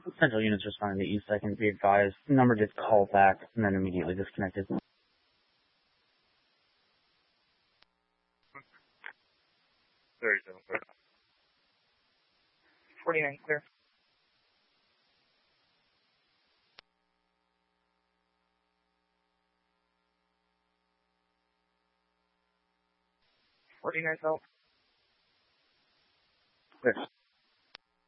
Central units responding to E-Second. Be advised, number did call back and then immediately disconnected. 37 clear. 49 clear. 49 out. Clear.